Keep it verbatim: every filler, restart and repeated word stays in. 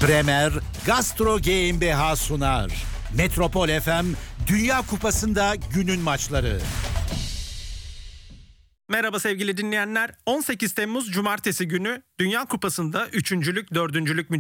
Bremer Gastro GmbH sunar. Metropol F M Dünya Kupası'nda günün maçları. Merhaba sevgili dinleyenler. on sekiz Temmuz Cumartesi günü Dünya Kupası'nda üçüncülük, dördüncülük